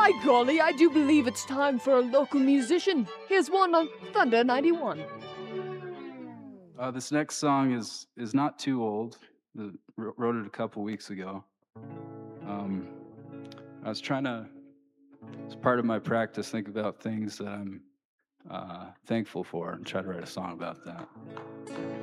By golly, I do believe it's time for a local musician. Here's one on Thunder 91. This next song is not too old. Wrote it a couple weeks ago. Um, I was trying to, as part of my practice, think about things that I'm thankful for and try to write a song about that.